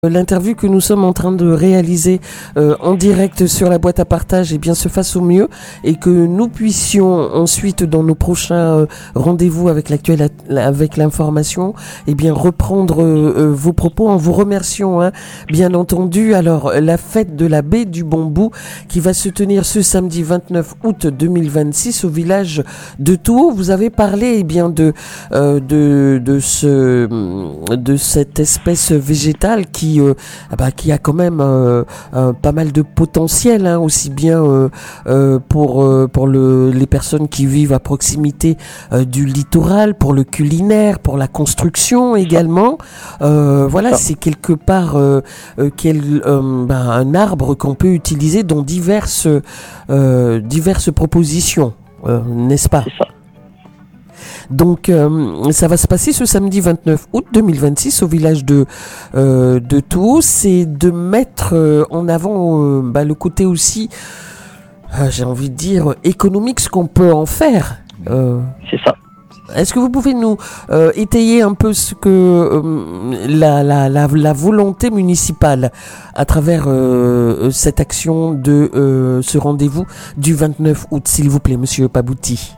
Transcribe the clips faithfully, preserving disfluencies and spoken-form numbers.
L'interview que nous sommes en train de réaliser euh, en direct sur la boîte à partage, eh bien, se fasse au mieux et que nous puissions ensuite, dans nos prochains euh, rendez-vous avec l'actuel, avec l'information, eh bien, reprendre euh, vos propos en vous remerciant, hein, bien entendu. Alors, la fête de la baie du Bambou qui va se tenir ce samedi vingt-neuf août deux mille vingt-six au village de Touo. Vous avez parlé, eh bien, de euh, de de ce de cette espèce végétale qui Euh, ah bah, qui a quand même euh, euh, pas mal de potentiel, hein, aussi bien euh, euh, pour euh, pour le, les personnes qui vivent à proximité euh, du littoral, pour le culinaire, pour la construction également. Euh, voilà, c'est quelque part euh, euh, quel, euh, ben, un arbre qu'on peut utiliser dans diverses euh, diverses propositions, euh, n'est-ce pas? Donc, euh, ça va se passer ce samedi vingt-neuf août deux mille vingt-six au village de euh, de Touo. C'est de mettre euh, en avant euh, bah, le côté aussi, euh, j'ai envie de dire, économique, ce qu'on peut en faire. Euh, C'est ça. Est-ce que vous pouvez nous euh, étayer un peu ce que euh, la, la, la, la volonté municipale à travers euh, cette action de euh, ce rendez-vous du vingt-neuf août, s'il vous plaît, Monsieur Pabouti?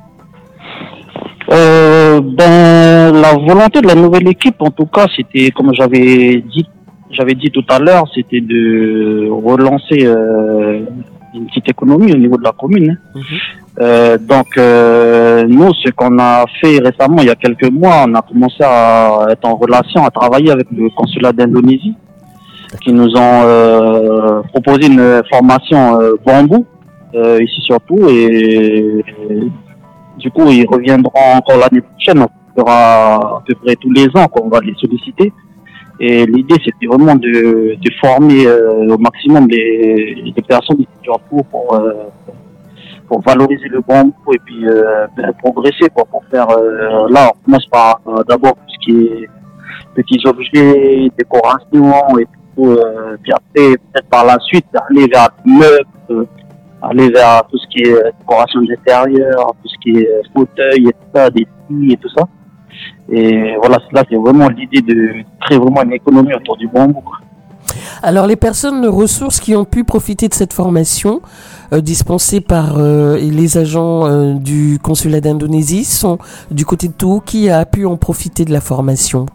Euh, ben, la volonté de la nouvelle équipe, en tout cas, c'était, comme j'avais dit, j'avais dit tout à l'heure, c'était de relancer euh, une petite économie au niveau de la commune. Hein. Mm-hmm. Euh, donc, euh, nous, ce qu'on a fait récemment, il y a quelques mois, on a commencé à être en relation, à travailler avec le consulat d'Indonésie, qui nous ont euh, proposé une formation euh, bambou euh, ici surtout, et, et du coup, ils reviendront encore l'année prochaine. On fera à peu près tous les ans qu'on va les solliciter. Et l'idée, c'était vraiment de, de former euh, au maximum les, les personnes ici surtout pour, euh, pour valoriser le bambou et puis euh, progresser quoi, pour faire. Euh, là, on commence par euh, d'abord tout ce qui est petits objets, décoration et tout. Euh, puis après, peut-être par la suite, aller vers les meubles. Euh, aller vers tout ce qui est décoration d'intérieur, tout ce qui est fauteuil et tout ça, des lits et tout ça. Et voilà, là, c'est vraiment l'idée de créer vraiment une économie autour du bambou. Alors, les personnes ressources qui ont pu profiter de cette formation euh, dispensée par euh, les agents euh, du consulat d'Indonésie sont du côté de Touo. Qui a pu en profiter de la formation?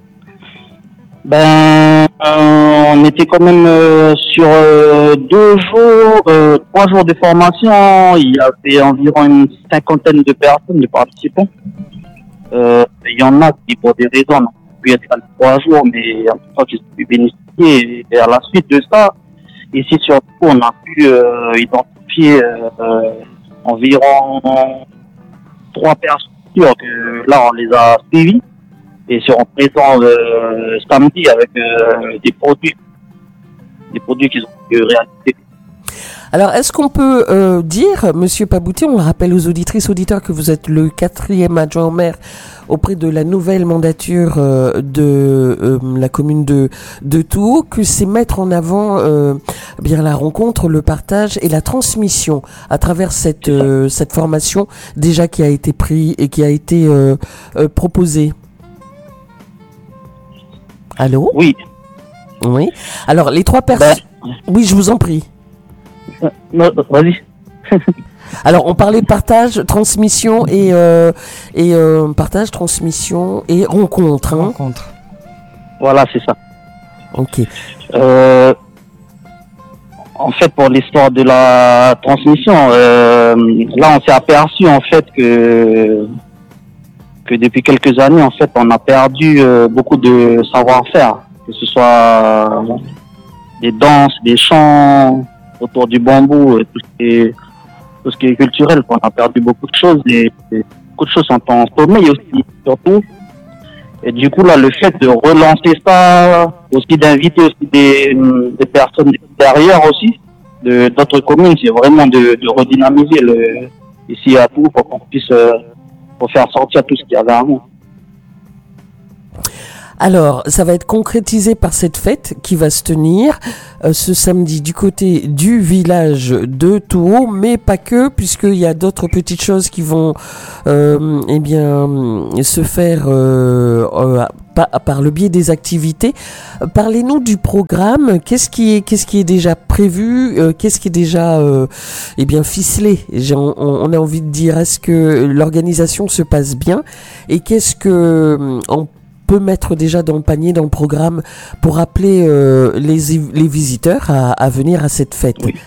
Ben, euh, on était quand même euh, sur euh, deux jours, euh, trois jours de formation. Il y avait environ une cinquantaine de personnes, de participants. Euh, il y en a qui, pour des raisons, n'ont pu être là trois jours, mais en tout cas, qui ont pu bénéficier. Et à la suite de ça, ici surtout, on a pu euh, identifier euh, environ trois personnes que là, on les a suivies. Et seront présents euh, samedi avec euh, des produits, des produits qu'ils ont pu réaliser. Alors, est-ce qu'on peut euh, dire, Monsieur Pabouti, on le rappelle aux auditrices, auditeurs, que vous êtes le quatrième adjoint au maire auprès de la nouvelle mandature euh, de euh, la commune de, de Touo, que c'est mettre en avant euh, bien la rencontre, le partage et la transmission à travers cette, euh, cette formation déjà qui a été prise et qui a été euh, euh, proposée. Allô? Oui. Oui. Alors, les trois personnes... Ben... Oui, je vous en prie. Non, vas-y. Alors, on parlait de partage, transmission et... Euh, et euh, partage, transmission et rencontre. Hein. Rencontre. Voilà, c'est ça. Ok. Euh, en fait, pour l'histoire de la transmission, euh, là, on s'est aperçu, en fait, que... que depuis quelques années, en fait, on a perdu euh, beaucoup de savoir-faire, que ce soit des danses, des chants autour du bambou, et tout, ce qui est, tout ce qui est culturel. On a perdu beaucoup de choses et, et beaucoup de choses sont en sommeil aussi, surtout. Et du coup, là, le fait de relancer ça, aussi d'inviter aussi des, des personnes extérieures aussi, de d'autres communes, c'est vraiment de, de redynamiser le, ici à Touo pour qu'on puisse... Euh, pour faire sortir tout ce qu'il y avait avant. Alors, ça va être concrétisé par cette fête qui va se tenir euh, ce samedi du côté du village de Touhou, mais pas que, puisqu'il y a d'autres petites choses qui vont euh, eh bien, se faire euh, euh, par, par le biais des activités. Parlez-nous du programme. Qu'est-ce qui est, qu'est-ce qui est déjà prévu, euh, qu'est-ce qui est déjà euh, eh bien, ficelé. J'ai, on, on a envie de dire, est-ce que l'organisation se passe bien et qu'est-ce que on peut mettre déjà dans le panier, dans le programme, pour appeler euh, les, les visiteurs à, à venir à cette fête. Oui.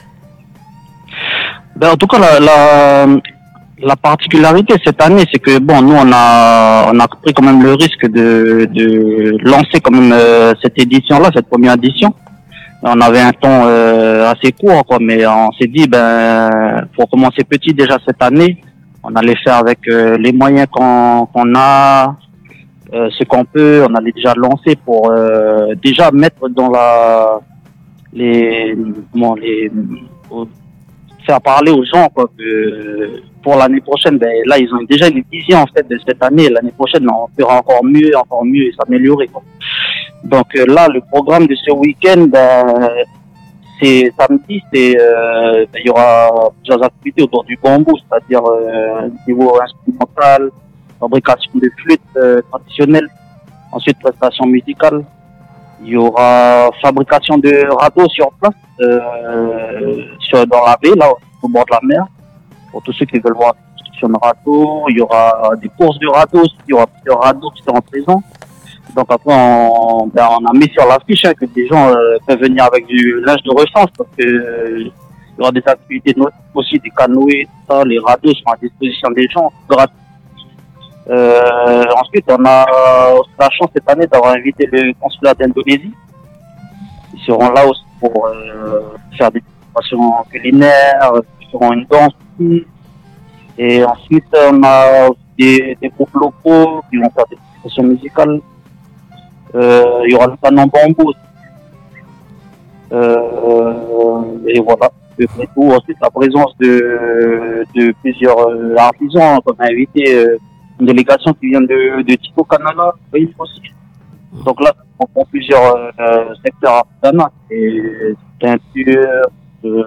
Ben, en tout cas, la, la, la particularité cette année, c'est que bon, nous on a on a pris quand même le risque de, de lancer quand même euh, cette édition-là, cette première édition. On avait un temps euh, assez court, quoi, mais on s'est dit, ben, pour commencer petit déjà cette année, on allait faire avec euh, les moyens qu'on, qu'on a. Euh, ce qu'on peut, on allait déjà lancer pour euh, déjà mettre dans la les comment les faire parler aux gens quoi que pour l'année prochaine. Ben là ils ont déjà une vision en fait de cette année. L'année prochaine on fera encore mieux, encore mieux et s'améliorer quoi. Donc euh, là le programme de ce week-end, ben, c'est samedi, c'est euh, ben, il y aura plusieurs activités autour du bambou, c'est-à-dire euh, niveau instrumental, fabrication de flûtes euh, traditionnelles, ensuite prestation musicale. Il y aura fabrication de radeaux sur place, euh, sur, dans la baie, là, au bord de la mer, pour tous ceux qui veulent voir la construction de radeaux. Il y aura des courses de radeaux, il y aura plusieurs radeaux qui seront présents. Donc après, on, ben, on a mis sur l'affiche hein, que des gens euh, peuvent venir avec du linge de rechange parce que euh, il y aura des activités aussi, des canoës, tout ça, les radeaux seront à disposition des gens gratuits. Euh, ensuite, on a la chance cette année d'avoir invité le consulat d'Indonésie. Ils seront là aussi pour euh, faire des démonstrations culinaires, ils feront une danse aussi. Et ensuite, on a des, des groupes locaux qui vont faire des démonstrations musicales. Euh, il y aura le canon bambou aussi. Euh, et voilà. Et tout. Ensuite, la présence de, de plusieurs artisans qu'on a invité. Euh, une délégation qui vient de, de Tito Canada, oui, aussi. Donc là, on prend plusieurs euh, secteurs artisanaux, c'est teinture, euh,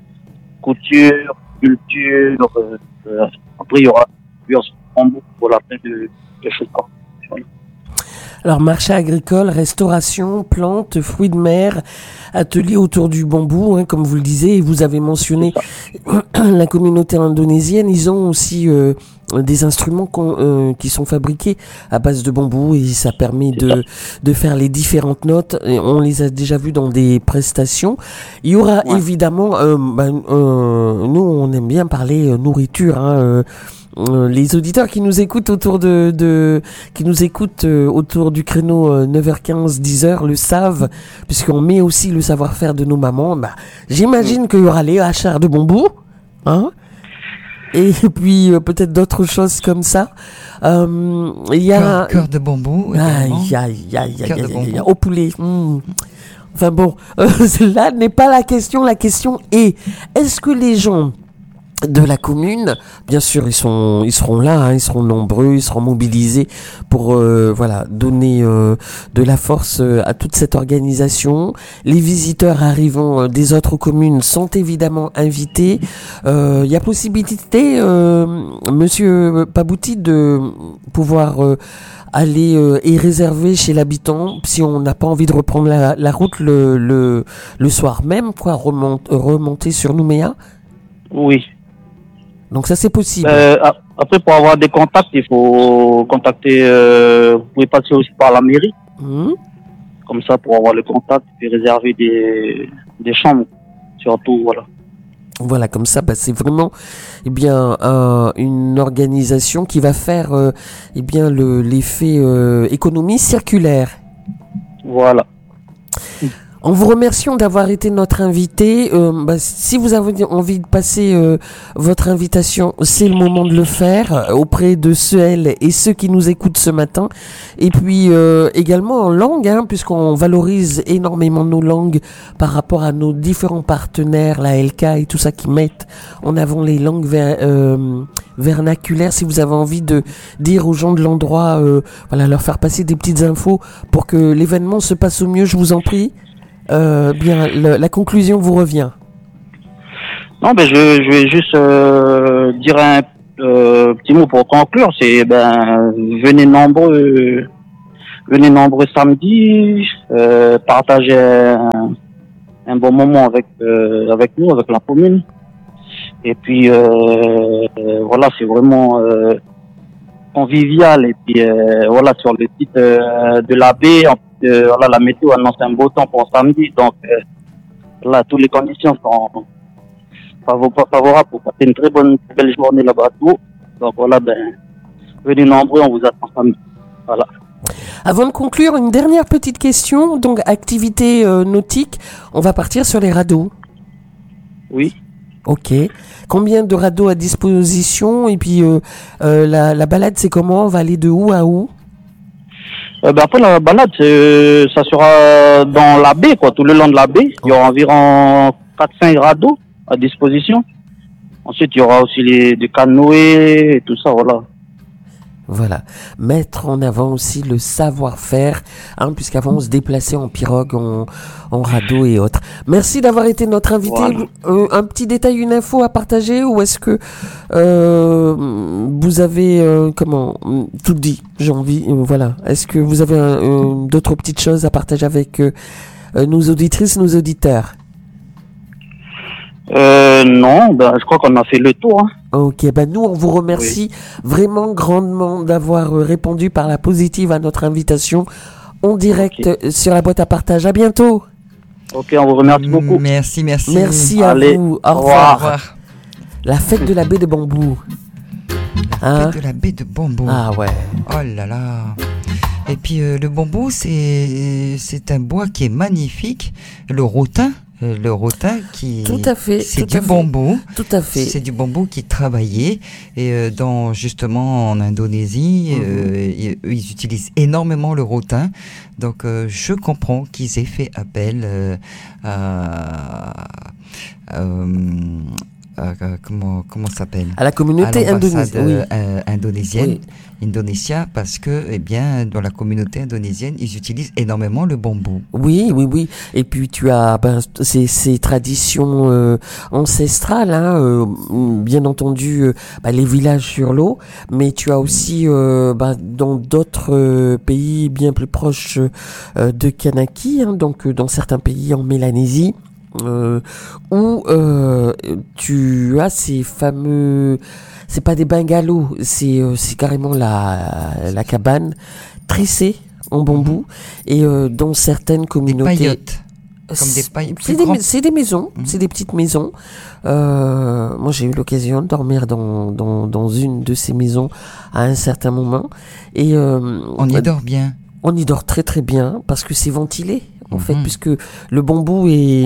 couture, culture, euh, après il y aura plusieurs bambous pour la fin de, de choses comme ça. Alors, marché agricole, restauration, plantes, fruits de mer, atelier autour du bambou, hein, comme vous le disiez, et vous avez mentionné la communauté indonésienne, ils ont aussi euh, des instruments euh, qui sont fabriqués à base de bambou et ça permet de, de faire les différentes notes. Et on les a déjà vus dans des prestations. Il y aura ouais. évidemment, euh, ben, euh, nous on aime bien parler euh, nourriture, hein, euh, Euh, les auditeurs qui nous écoutent autour de, de qui nous écoutent euh, autour du créneau euh, neuf heures quinze dix heures le savent, puisqu'on met aussi le savoir-faire de nos mamans. Bah, j'imagine qu'il y aura les hachars de bambou, hein, et puis euh, peut-être d'autres choses comme ça. Euh, il y a cœur de bambou. Aïe aïe aïe aïe aïe au poulet. Mmh. Enfin bon, euh, là n'est pas la question. La question est, est-ce que les gens de la commune, bien sûr, ils sont, ils seront là, hein, ils seront nombreux, ils seront mobilisés pour, euh, voilà, donner euh, de la force euh, à toute cette organisation. Les visiteurs arrivant euh, des autres communes sont évidemment invités. Il euh, y a possibilité, euh, Monsieur Pabouti, de pouvoir euh, aller euh, et réserver chez l'habitant si on n'a pas envie de reprendre la, la route le, le, le soir même, quoi, remonte, remonter sur Nouméa. Oui. Donc ça c'est possible. Euh, après pour avoir des contacts, il faut contacter. Euh, vous pouvez passer aussi par la mairie. Mmh. Comme ça pour avoir le contact et réserver des des chambres surtout voilà. Voilà, comme ça, bah, c'est vraiment, eh bien, un, une organisation qui va faire, euh, eh bien, le l'effet euh, économie circulaire. Voilà. En vous remerciant d'avoir été notre invité. Euh, bah, si vous avez envie de passer euh, votre invitation, c'est le moment de le faire euh, auprès de ceux et ceux qui nous écoutent ce matin. Et puis euh, également en langue, hein, puisqu'on valorise énormément nos langues par rapport à nos différents partenaires, la L K et tout ça, qui mettent en avant les langues ver, euh, vernaculaires. Si vous avez envie de dire aux gens de l'endroit, euh, voilà, leur faire passer des petites infos pour que l'événement se passe au mieux, je vous en prie. Euh, bien, le, la conclusion vous revient. Non, ben je, je vais juste euh, dire un euh, petit mot pour conclure. C'est ben venez nombreux, venez nombreux samedi, euh, partager un, un bon moment avec euh, avec nous, avec la commune. Et puis euh, euh, voilà, c'est vraiment euh, convivial. Et puis euh, voilà, sur le site euh, de la baie. Euh, voilà, la météo annonce un beau temps pour samedi, donc euh, là, toutes les conditions sont favorables pour passer une très bonne, très belle journée là-bas. Donc voilà, ben, venez nombreux, on vous attend samedi. Voilà. Avant de conclure, une dernière petite question. Donc, activité euh, nautique, on va partir sur les radeaux. Oui. Ok. Combien de radeaux à disposition? Et puis, euh, euh, la, la balade, c'est comment? On va aller de où à où? Euh, ben après la balade, c'est, ça sera dans la baie, quoi, tout le long de la baie. Il y aura environ quatre cinq radeaux à disposition. Ensuite, il y aura aussi les, des canoës et tout ça, voilà. Voilà, mettre en avant aussi le savoir-faire, hein, puisqu'avant on se déplaçait en pirogue, en, en radeau et autres. Merci d'avoir été notre invité. Voilà. Euh, un petit détail, une info à partager, ou est-ce que euh, vous avez euh, comment tout dit, j'ai envie, euh, voilà. Est-ce que vous avez un, euh, d'autres petites choses à partager avec euh, nos auditrices, nos auditeurs? Euh, non, ben, je crois qu'on a fait le tour, hein. Ok, ben nous on vous remercie oui. vraiment grandement d'avoir euh, répondu par la positive à notre invitation en direct okay. sur la boîte à partage. À bientôt. Ok, on vous remercie beaucoup. Merci, merci. Merci Allez, à vous. Au revoir. Au revoir. La fête de la baie de bambou. La hein? fête de la baie de bambou. Ah ouais. Oh là là. Et puis euh, le bambou, c'est c'est un bois qui est magnifique. Le rotin. Le rotin qui tout à fait, c'est tout du à bambou, tout à fait. C'est du bambou qui est travaillé et euh, dans justement en Indonésie, mm-hmm. euh, ils, ils utilisent énormément le rotin. Donc euh, je comprends qu'ils aient fait appel euh, à, euh, à comment comment ça s'appelle à la communauté à indonésienne, oui. euh, indonésienne. Oui. Indonésia parce que eh bien dans la communauté indonésienne ils utilisent énormément le bambou. Oui oui oui et puis tu as ben ces, ces traditions euh, ancestrales hein, euh, bien entendu euh, ben, les villages sur l'eau, mais tu as aussi euh, ben, dans d'autres euh, pays bien plus proches euh, de Kanaki hein, donc euh, dans certains pays en Mélanésie euh, où euh, tu as ces fameux, c'est pas des bungalows, c'est euh, c'est carrément la la cabane tressée en bambou et euh, dans certaines communautés des paillotes, comme des paillotes c'est des, c'est des maisons, mmh. c'est des petites maisons. Euh, moi j'ai eu l'occasion de dormir dans dans dans une de ces maisons à un certain moment et euh, on y dort bien. On y dort très très bien parce que c'est ventilé en mmh. fait, puisque le bambou est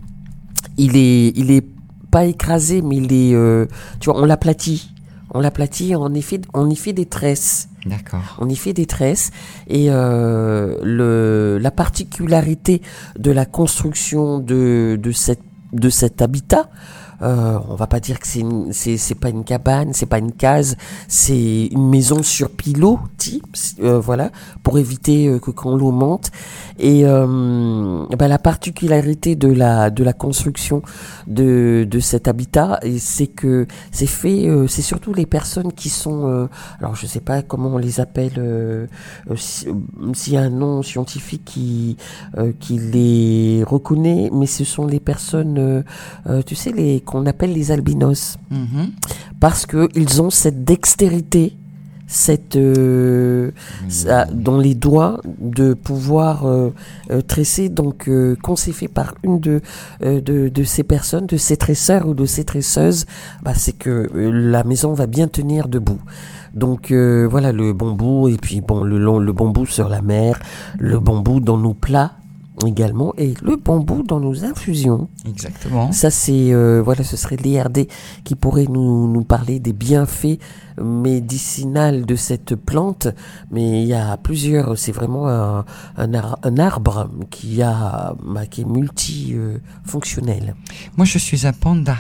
il est il est pas écrasé, mais il est euh, tu vois, on l'aplatit. On l'aplatit, on y fait, on y fait des tresses. D'accord. On y fait des tresses. Et euh, le, la particularité de la construction de, de, cette, de cet habitat, euh, on va pas dire que c'est, une, c'est, c'est pas une cabane, c'est pas une case, c'est une maison sur pilotis, euh, voilà, pour éviter euh, que quand l'eau monte. Et euh, ben la particularité de la de la construction de de cet habitat, c'est que c'est fait, euh, c'est surtout les personnes qui sont, euh, alors je sais pas comment on les appelle, euh, euh, si, s'il y a un nom scientifique qui euh, qui les reconnaît, mais ce sont les personnes, euh, euh, tu sais, les qu'on appelle les albinos, mm-hmm. parce que ils ont cette dextérité, cette euh, mmh. ça, dans les doigts de pouvoir euh, euh, tresser. Donc euh, quand c'est fait par une de, euh, de de ces personnes, de ces tresseurs ou de ces tresseuses, bah c'est que euh, la maison va bien tenir debout. Donc euh, voilà le bambou, et puis bon le le bambou sur la mer, le bambou dans nos plats également, et le bambou dans nos infusions. Exactement. Ça, c'est euh, voilà, ce serait l'I R D qui pourrait nous, nous parler des bienfaits médicinaux de cette plante. Mais il y a plusieurs. C'est vraiment un, un, ar- un arbre qui a bah, qui est multifonctionnel. Moi, je suis un panda.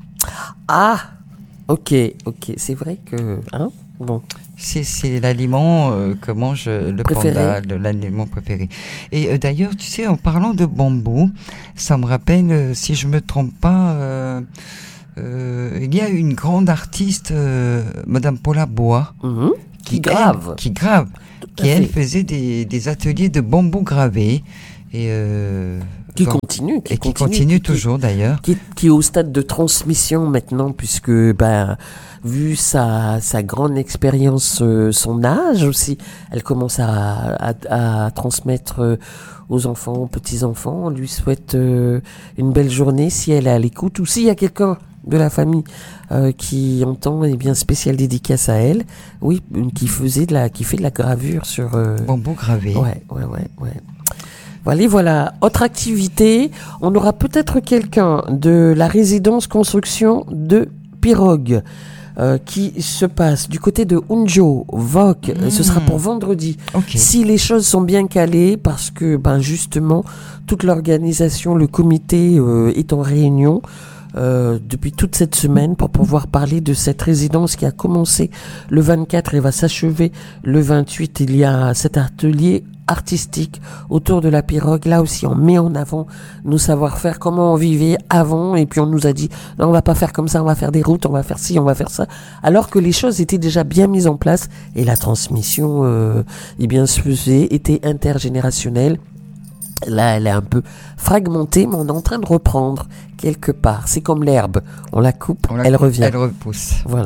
Ah, ok, ok. C'est vrai que hein, bon. C'est, c'est l'aliment euh, que mange le Préféré. panda, le- l'aliment préféré. Et euh, d'ailleurs, tu sais, en parlant de bambou, ça me rappelle, euh, si je me trompe pas, euh, euh, il y a une grande artiste, euh, Madame Paula Bois, Mhm. Qui elle- grave. qui grave, à qui elle fait. faisait des, des ateliers de bambou gravé et euh, Qui donc- continue, et qui continue qui- toujours d'ailleurs. Qui, qui est au stade de transmission maintenant, puisque ben, vu sa, sa grande expérience, euh, son âge aussi, elle commence à, à, à transmettre euh, aux enfants, aux petits-enfants. On lui souhaite euh, une belle journée si elle est à l'écoute, ou s'il y a quelqu'un de la famille euh, qui entend, eh bien, spéciale dédicace à elle, oui, une- qui faisait de la, qui fait de la gravure sur... euh, Bambou gravé. Ouais, ouais, ouais, ouais. Voilà, voilà. Autre activité, on aura peut-être quelqu'un de la résidence construction de Pirogue euh, qui se passe du côté de Unjo, Voc. Mmh. Ce sera pour vendredi. Ok. Si les choses sont bien calées, parce que ben justement toute l'organisation, le comité euh, est en réunion. Euh, depuis toute cette semaine pour pouvoir parler de cette résidence qui a commencé le vingt-quatre et va s'achever le vingt-huit. Il y a cet atelier artistique autour de la pirogue. Là aussi, on met en avant nos savoir-faire, comment on vivait avant, et puis on nous a dit, non, on va pas faire comme ça, on va faire des routes, on va faire ci, on va faire ça, alors que les choses étaient déjà bien mises en place, et la transmission, euh, eh bien, se faisait, était intergénérationnelle. Là, elle est un peu fragmentée, mais on est en train de reprendre quelque part. C'est comme l'herbe. On la coupe, On la elle coupe, revient. Elle repousse. Voilà.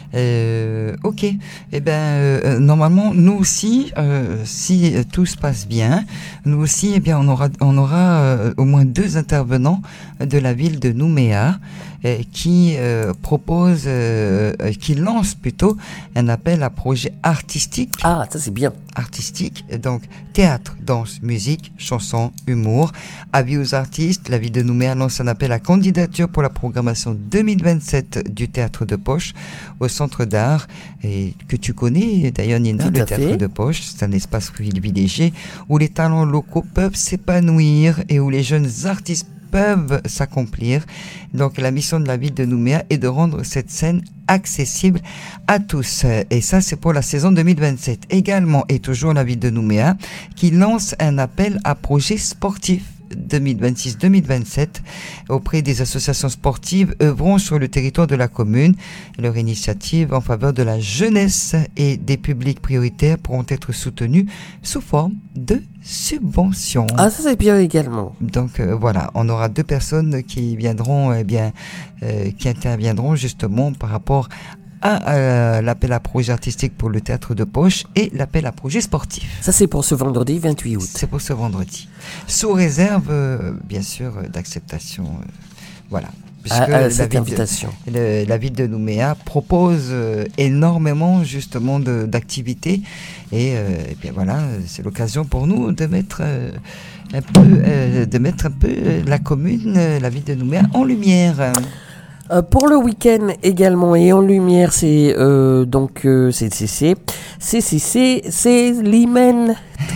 Euh, ok. Eh ben, euh, normalement, nous aussi, euh, si euh, tout se passe bien, nous aussi, eh bien, on aura, on aura euh, au moins deux intervenants de la ville de Nouméa euh, qui euh, proposent, euh, euh, qui lancent plutôt un appel à projet artistique. Ah, ça c'est bien. Artistique, donc théâtre, danse, musique, chanson, humour. Avis aux artistes, la ville de Nouméa lance un appel à candidature pour la programmation deux mille vingt-sept du théâtre de Poche au centre d'art, et que tu connais d'ailleurs, Nina. Tout Le à théâtre fait. de Poche, c'est un espace privilégié où les talents locaux peuvent s'épanouir et où les jeunes artistes peuvent s'accomplir. Donc la mission de la ville de Nouméa est de rendre cette scène accessible à tous. Et ça, c'est pour la saison deux mille vingt-sept. Également, et toujours la ville de Nouméa, qui lance un appel à projets sportifs deux mille vingt-six deux mille vingt-sept auprès des associations sportives œuvrant sur le territoire de la commune. Leur initiative en faveur de la jeunesse et des publics prioritaires pourront être soutenues sous forme de subventions. Ah, ça c'est bien également. Donc euh, voilà, on aura deux personnes qui viendront, eh bien, euh, qui interviendront justement par rapport à euh, l'appel à projet artistique pour le théâtre de Poche et l'appel à projet sportif. Ça c'est pour ce vendredi vingt-huit août. C'est pour ce vendredi. Sous réserve, euh, bien sûr, euh, d'acceptation. euh, voilà. Puisque À, à la, cette ville invitation. de, le- la ville de Nouméa propose euh, énormément justement de, d'activités. Et, euh, et bien voilà, c'est l'occasion pour nous de mettre euh, un peu, euh, de mettre un peu euh, la commune, euh, la ville de Nouméa en lumière. Euh, pour le week-end également et en lumière, c'est euh, donc euh, c'est c'est c'est c'est c'est c'est c'est l'hymen.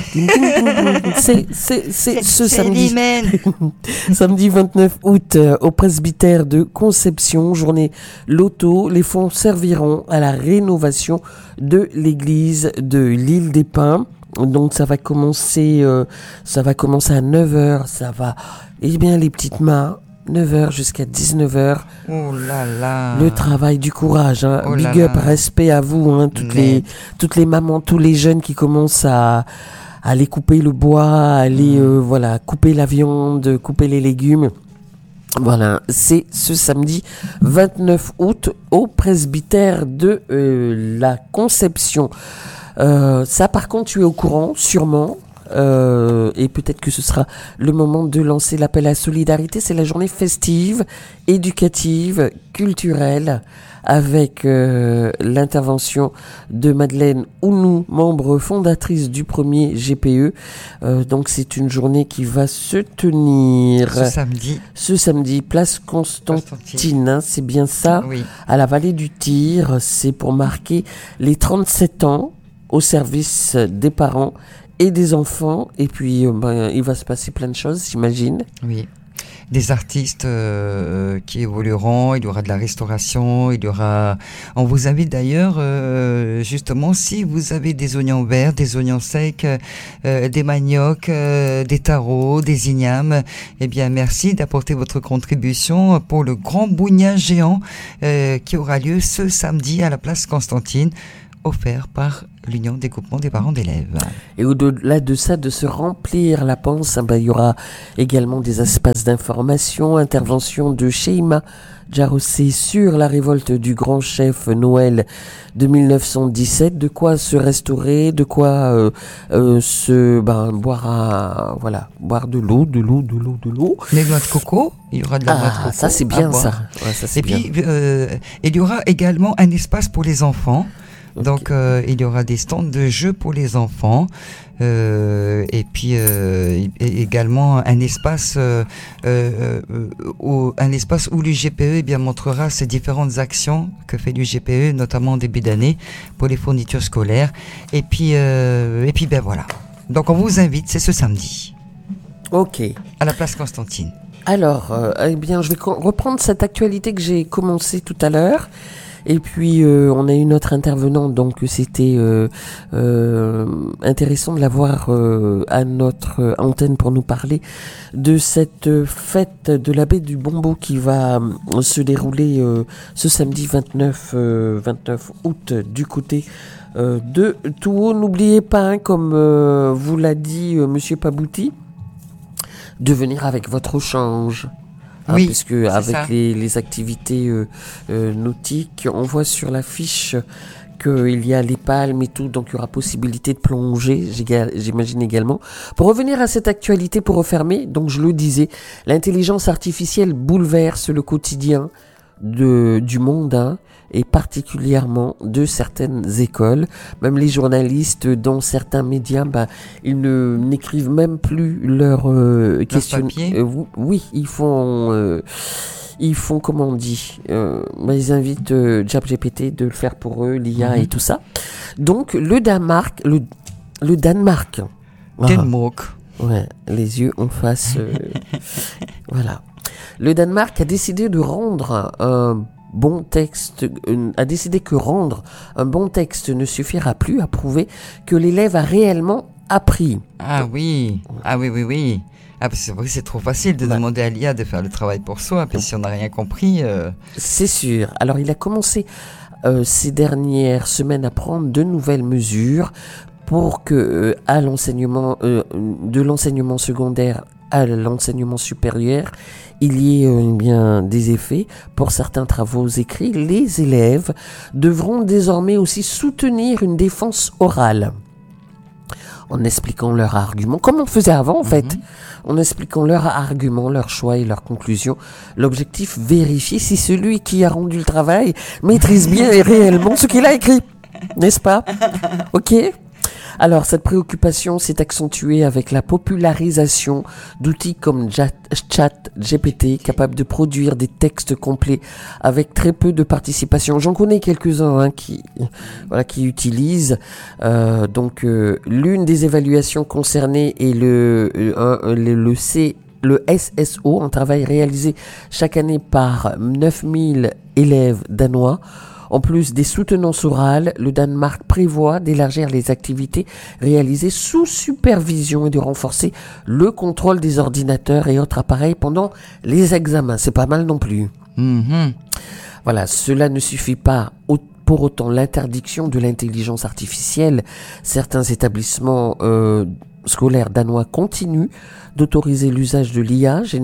C'est c'est c'est ce samedi. Samedi vingt-neuf août euh, au presbytère de Conception, journée loto. Les fonds serviront à la rénovation de l'église de l'Île des Pins. Donc ça va commencer euh, ça va commencer à neuf heures, ça va eh bien les petites mains neuf heures jusqu'à dix-neuf heures. Oh là là. Le travail du courage, hein. Oh Big là up, là. respect à vous, hein. Toutes Mais- les, toutes les mamans, tous les jeunes qui commencent à, à aller couper le bois, à aller, Mm. euh, voilà, couper la viande, couper les légumes. Voilà, c'est ce samedi vingt-neuf août au presbytère de euh, la Conception. Euh, ça, par contre, tu es au courant, sûrement. euh, et peut-être que ce sera le moment de lancer l'appel à la solidarité. C'est la journée festive, éducative, culturelle, avec euh, l'intervention de Madeleine Ounou, membre fondatrice du premier G P E. Euh, donc c'est une journée qui va se tenir ce samedi. Ce samedi, place Constantine, Constantine. Hein, c'est bien ça, oui. À la vallée du Tir. C'est pour marquer les trente-sept ans au service des parents et des enfants. Et puis, euh, ben, il va se passer plein de choses, j'imagine. Oui. Des artistes euh, qui évolueront, il y aura de la restauration, il y aura... On vous invite d'ailleurs, euh, justement, si vous avez des oignons verts, des oignons secs, euh, des maniocs, euh, des tarots, des ignames, eh bien, merci d'apporter votre contribution pour le grand bougna géant euh, qui aura lieu ce samedi à la place Constantine, offert par l'Union des groupements des parents d'élèves. Et au-delà de ça, de se remplir la panse, ben, il y aura également des espaces d'information, intervention de Sheima Jarossé sur la révolte du grand chef Noël de mille neuf cent dix-sept, de quoi se restaurer, de quoi euh, euh, se ben, boire à, voilà, boire de l'eau, de l'eau, de l'eau, de l'eau. Les noix de coco, il y aura de la ah, noix de coco. Ça c'est bien ça. Ouais, ça c'est Et bien. puis euh, il y aura également un espace pour les enfants. Donc, euh, il y aura des stands de jeux pour les enfants euh, et puis euh, et également un espace, euh, euh, euh, où, un espace où l'U G P E eh bien, montrera ses différentes actions que fait l'U G P E, notamment en début d'année, pour les fournitures scolaires. Et puis, euh, et puis ben voilà. Donc, on vous invite, c'est ce samedi. Ok. À la place Constantine. Alors, euh, eh bien, je vais co- reprendre cette actualité que j'ai commencé tout à l'heure. Et puis euh, on a une autre intervenante, donc c'était euh, euh, intéressant de l'avoir euh, à notre euh, antenne pour nous parler de cette fête de la baie du Bombo qui va euh, se dérouler euh, ce samedi vingt-neuf août du côté euh, de Touault. N'oubliez pas, hein, comme euh, vous l'a dit euh, Monsieur Pabouti, de venir avec votre change. Hein, oui, puisque avec les, les activités euh, euh, nautiques, on voit sur l'affiche qu'il y a les palmes et tout, donc il y aura possibilité de plonger, j'imagine également. Pour revenir à cette actualité, pour refermer, donc je le disais, l'intelligence artificielle bouleverse le quotidien de, du monde, hein, et particulièrement de certaines écoles. Même les journalistes dans certains médias, bah, ils ne n'écrivent même plus leurs euh, questions. Euh, oui, ils font, euh, ils font comment on dit, euh, bah, ils invitent euh, ChatGPT de le faire pour eux, l'I A mm-hmm. et tout ça. Donc le Danemark, le, le Danemark. Danemark. Ah, ouais, les yeux en face. Euh, voilà. Le Danemark a décidé de rendre un bon texte, euh, a décidé que rendre un bon texte ne suffira plus à prouver que l'élève a réellement appris. Ah oui, ah oui, oui, oui. Ah, parce que c'est vrai que c'est trop facile de bah. demander à l'I A de faire le travail pour soi, puis si on n'a rien compris... Euh... C'est sûr. Alors il a commencé euh, ces dernières semaines à prendre de nouvelles mesures pour que euh, à l'enseignement, euh, de l'enseignement secondaire à l'enseignement supérieur, il y ait euh, bien des effets. Pour certains travaux écrits, les élèves devront désormais aussi soutenir une défense orale en expliquant leurs arguments, comme on faisait avant en mm-hmm. fait, en expliquant leurs arguments, leurs choix et leurs conclusions. L'objectif, vérifier si celui qui a rendu le travail maîtrise bien et réellement ce qu'il a écrit, n'est-ce pas? Ok. Alors, cette préoccupation s'est accentuée avec la popularisation d'outils comme ChatGPT, capable de produire des textes complets avec très peu de participation. J'en connais quelques-uns hein, qui, voilà, qui utilisent. Euh, donc, euh, l'une des évaluations concernées est le, euh, le, le C. Le S S O, un travail réalisé chaque année par neuf mille élèves danois. En plus des soutenances orales, le Danemark prévoit d'élargir les activités réalisées sous supervision et de renforcer le contrôle des ordinateurs et autres appareils pendant les examens. C'est pas mal non plus. Mm-hmm. Voilà, cela ne suffit pas pour autant l'interdiction de l'intelligence artificielle. Certains établissements euh, scolaires danois continuent d'autoriser l'usage de l'I A générative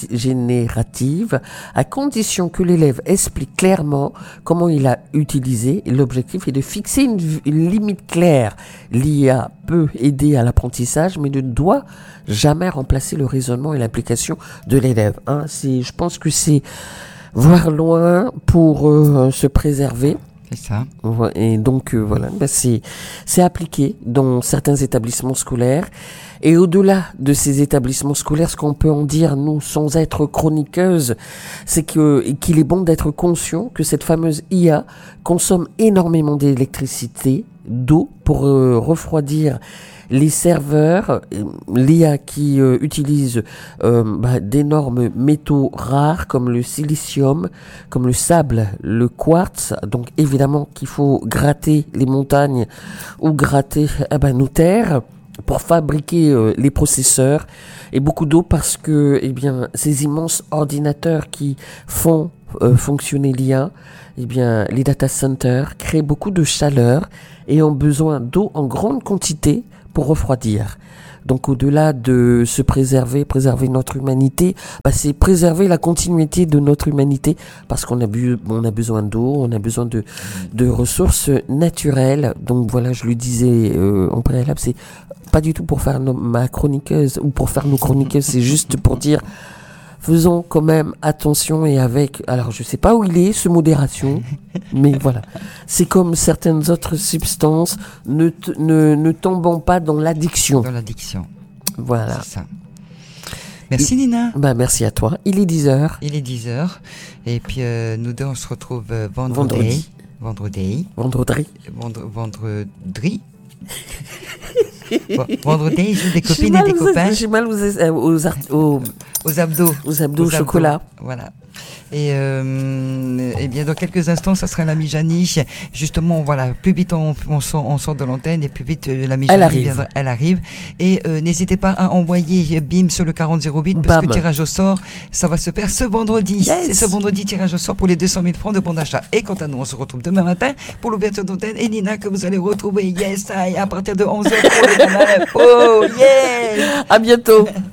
générative, à condition que l'élève explique clairement comment il a utilisé. L'objectif est de fixer une, une limite claire. L'I A peut aider à l'apprentissage, mais ne doit jamais remplacer le raisonnement et l'application de l'élève. Hein, c'est, je pense que c'est voir loin pour euh, se préserver. C'est ça. Et donc, euh, voilà, bah c'est, c'est appliqué dans certains établissements scolaires. Et au-delà de ces établissements scolaires, ce qu'on peut en dire, nous, sans être chroniqueuse, c'est que, qu'il est bon d'être conscient que cette fameuse I A consomme énormément d'électricité, d'eau pour euh, refroidir les serveurs, l'I A qui euh, utilise euh, bah, d'énormes métaux rares comme le silicium, comme le sable, le quartz. Donc évidemment qu'il faut gratter les montagnes ou gratter eh ben, nos terres pour fabriquer euh, les processeurs, et beaucoup d'eau parce que eh bien ces immenses ordinateurs qui font euh, fonctionner l'I A, eh bien les data centers créent beaucoup de chaleur et ont besoin d'eau en grande quantité pour refroidir. Donc au-delà de se préserver, préserver notre humanité, bah, c'est préserver la continuité de notre humanité parce qu'on a, bu, on a besoin d'eau, on a besoin de, de ressources naturelles. Donc voilà, je le disais euh, en préalable, c'est pas du tout pour faire nos, ma chroniqueuse ou pour faire nos chroniqueuses, c'est juste pour dire faisons quand même attention et avec, alors je sais pas où il est, ce modération, mais voilà. C'est comme certaines autres substances, ne, t- ne, ne tombons pas dans l'addiction. Dans l'addiction. Voilà. C'est ça. Merci, Nina. Bah, merci à toi. Il est dix heures. Il est dix heures. Et puis, euh, nous deux, on se retrouve euh, vendredi. Vendredi. Vendredi. Vendredi. Vendredi. Vendredi, je joue des copines et des copains. J'ai mal aux, aux, aux, aux abdos. Aux abdos au chocolat. Abdos. Voilà. Et, euh, et bien dans quelques instants, ça sera l'amie Janie. Justement, voilà, plus vite on, on, sort, on sort de l'antenne et plus vite euh, l'amie Janie arrive. Viendra, elle arrive. Et euh, n'hésitez pas à envoyer B I M sur le quarante zéro huit parce Bam. que tirage au sort, ça va se faire ce vendredi. Yes. C'est ce vendredi tirage au sort pour les deux cent mille francs de bon d'achat. Et quant à nous, on se retrouve demain matin pour l'ouverture d'antenne. Et Nina que vous allez retrouver, yes, à partir de onze heures pour le canal. Oh, yes. À bientôt.